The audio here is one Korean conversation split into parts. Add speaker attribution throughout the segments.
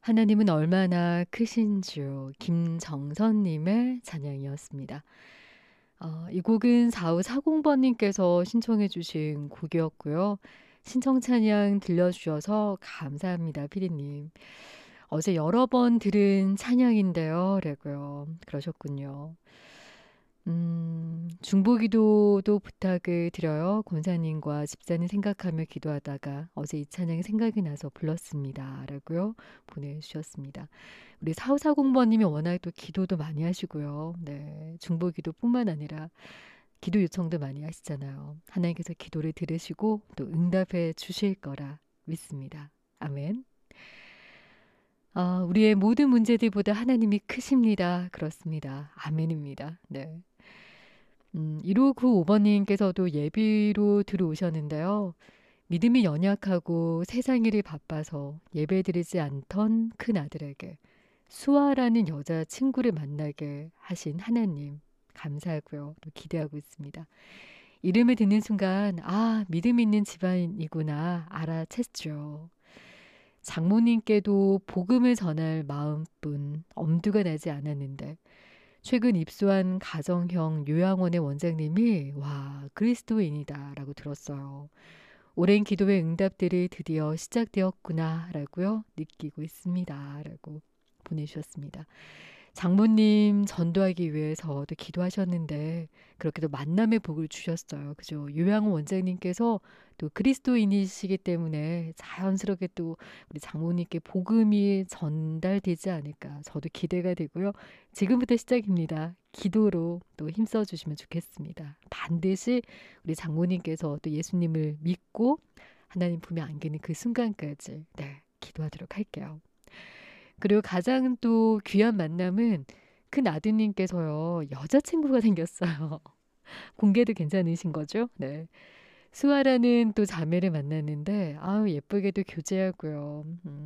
Speaker 1: 하나님은 얼마나 크신 주 김정선님의 찬양이었습니다. 이 곡은 4540번님께서 신청해 주신 곡이었고요. 신청 찬양 들려주셔서 감사합니다, 피디님. 어제 여러 번 들은 찬양인데요. 라고요. 그러셨군요. 중보기도도 부탁을 드려요. 권사님과 집사님 생각하며 기도하다가 어제 이 찬양이 생각이 나서 불렀습니다. 라고요. 보내주셨습니다. 우리 4540번님이 워낙 또 기도도 많이 하시고요. 네, 중보기도뿐만 아니라 기도 요청도 많이 하시잖아요. 하나님께서 기도를 들으시고 또 응답해 주실 거라 믿습니다. 아멘. 우리의 모든 문제들보다 하나님이 크십니다. 그렇습니다. 아멘입니다. 네. 1595번님께서도 예비로 들어오셨는데요. 믿음이 연약하고 세상 일이 바빠서 예배드리지 않던 큰 아들에게 수아라는 여자 친구를 만나게 하신 하나님 감사하고요. 또 기대하고 있습니다. 이름을 듣는 순간 믿음 있는 집안이구나 알아챘죠. 장모님께도 복음을 전할 마음뿐 엄두가 나지 않았는데 최근 입소한 가정형 요양원의 원장님이 그리스도인이다 라고 들었어요. 오랜 기도의 응답들이 드디어 시작되었구나 라고요. 느끼고 있습니다. 라고 보내주셨습니다. 장모님 전도하기 위해서 또 기도하셨는데 그렇게도 만남의 복을 주셨어요. 그죠? 요양원 원장님께서 또 그리스도인이시기 때문에 자연스럽게 또 우리 장모님께 복음이 전달되지 않을까 저도 기대가 되고요. 지금부터 시작입니다. 기도로 또 힘써 주시면 좋겠습니다. 반드시 우리 장모님께서 또 예수님을 믿고 하나님 품에 안기는 그 순간까지 기도하도록 할게요. 그리고 가장 또 귀한 만남은 큰 아드님께서요. 여자친구가 생겼어요. 공개도 괜찮으신 거죠? 네. 수아라는 또 자매를 만났는데 예쁘게도 교제하고요.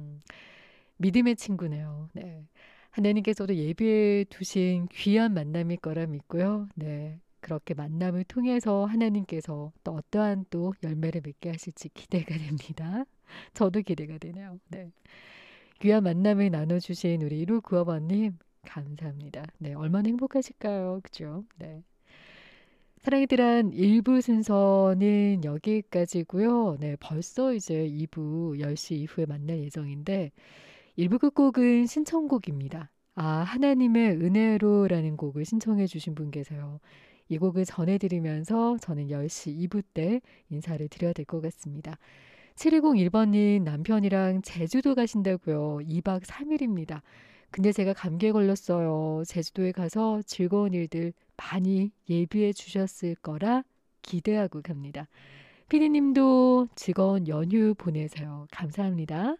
Speaker 1: 믿음의 친구네요. 네. 하나님께서도 예비해 두신 귀한 만남일 거라 믿고요. 네. 그렇게 만남을 통해서 하나님께서 또 어떠한 또 열매를 맺게 하실지 기대가 됩니다. 저도 기대가 되네요. 네. 귀한 만남을 나눠주신 우리 1595번님 감사합니다. 네, 얼마나 행복하실까요? 그죠? 네. 사랑의 들한 1부 순서는 여기까지고요. 네, 벌써 이제 2부 10시 이후에 만날 예정인데 1부 끝곡은 신청곡입니다. 하나님의 은혜로라는 곡을 신청해 주신 분 계세요. 이 곡을 전해드리면서 저는 10시 2부 때 인사를 드려야 될 것 같습니다. 7201번님 남편이랑 제주도 가신다고요. 2박 3일입니다. 근데 제가 감기에 걸렸어요. 제주도에 가서 즐거운 일들 많이 예비해 주셨을 거라 기대하고 갑니다. 피디님도 즐거운 연휴 보내세요. 감사합니다.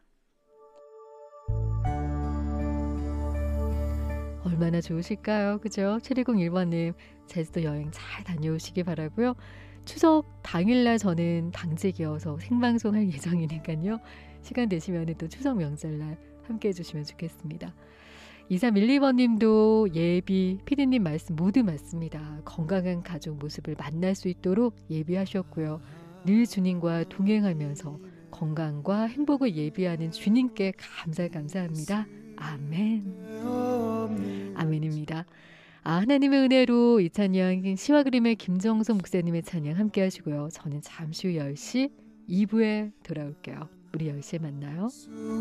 Speaker 1: 얼마나 좋으실까요? 그죠? 7201번님 제주도 여행 잘 다녀오시기 바라고요. 추석 당일날 저는 당직이어서 생방송할 예정이니까요. 시간 되시면 또 추석 명절날 함께 해주시면 좋겠습니다. 2312번님도 예비, 피디님 말씀 모두 맞습니다. 건강한 가족 모습을 만날 수 있도록 예비하셨고요. 늘 주님과 동행하면서 건강과 행복을 예비하는 주님께 감사합니다. 아멘. 아멘입니다. 하나님의 은혜로 이 찬양 시와 그림의 김정선 목사님의 찬양 함께 하시고요. 저는 잠시 후 10시 2부에 돌아올게요. 우리 10시에 만나요.